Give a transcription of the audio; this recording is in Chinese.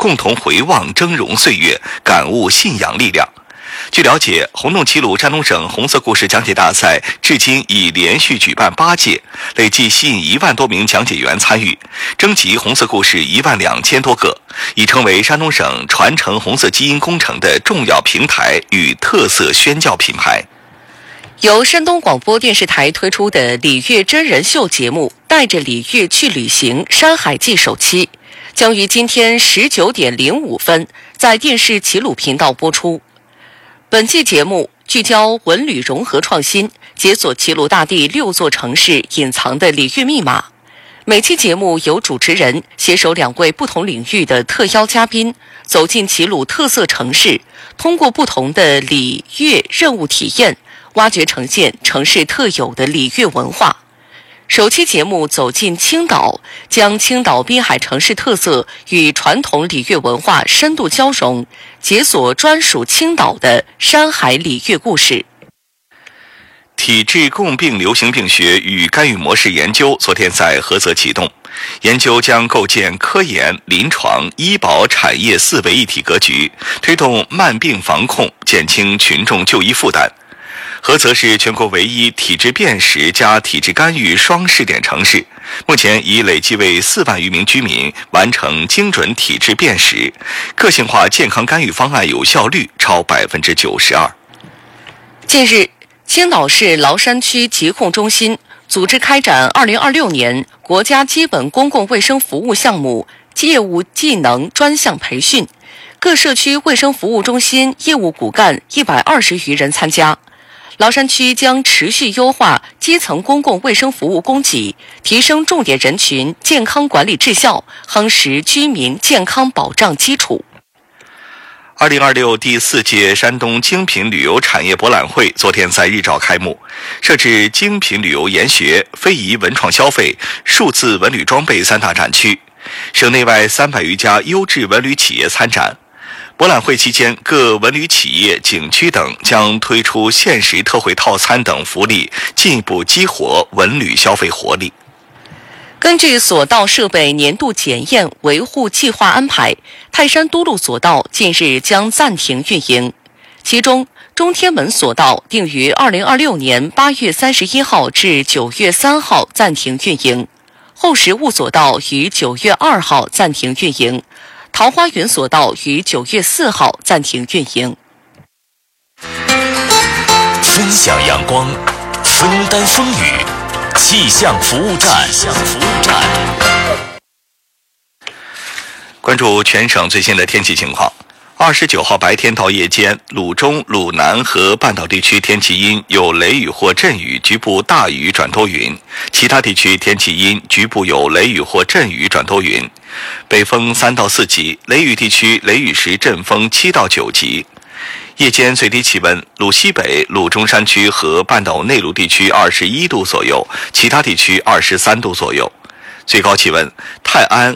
共同回望峥嵘岁月，感悟信仰力量。据了解，红洞齐鲁山东省红色故事讲解大赛至今已连续举办8届，累计吸引1万多名讲解员参与，征集红色故事12000多个，已成为山东省传承红色基因工程的重要平台与特色宣教品牌。 由山东广播电视台推出的礼乐真人秀节目《带着礼乐去旅行·山海记》首期，将于今天19点05分在电视齐鲁频道播出。本季节目聚焦文旅融合创新，解锁齐鲁大地6座城市隐藏的礼乐密码。每期节目由主持人携手2位不同领域的特邀嘉宾，走进齐鲁特色城市，通过不同的礼乐任务体验，挖掘呈现城市特有的礼乐文化。首期节目走进青岛，将青岛滨海城市特色与传统礼乐文化深度交融，解锁专属青岛的山海礼乐故事。 体质共病流行病学与干预模式研究昨天在菏泽启动，研究将构建科研、临床、医保产业4位一体格局，推动慢病防控，减轻群众就医负担。菏泽是全国唯一体质辨识加体质干预双试点城市，目前已累计为4万余名居民完成精准体质辨识，个性化健康干预方案有效率超92%。 近日，青岛市崂山区疾控中心组织开展2026年国家基本公共卫生服务项目业务技能专项培训，各社区卫生服务中心业务骨干120余人参加。崂山区将持续优化基层公共卫生服务供给，提升重点人群健康管理质效，夯实居民健康保障基础。 2026第4届山东精品旅游产业博览会昨天在日照开幕，设置精品旅游研学、非遗文创消费、数字文旅装备3大展区，省内外300余家优质文旅企业参展。博览会期间，各文旅企业、景区等将推出限时特惠套餐等福利，进一步激活文旅消费活力。 根据索道设备年度检验维护计划安排，泰山都路索道近日将暂停运营，其中中天门索道定于2026年8月31号至9月3号暂停运营，后石坞索道于9月2号暂停运营，桃花源索道于9月4号暂停运营。 分享阳光，分担风雨，气象服务站。 关注全省最新的天气情况。29号白天到夜间，鲁中、鲁南和半岛地区天气阴，有雷雨或阵雨，局部大雨转多云；其他地区天气阴，局部有雷雨或阵雨转多云。北风3到4级，雷雨地区雷雨时阵风7到9级。夜间最低气温，鲁西北、鲁中山区和半岛内陆地区21度左右，其他地区23度左右。最高气温，泰安、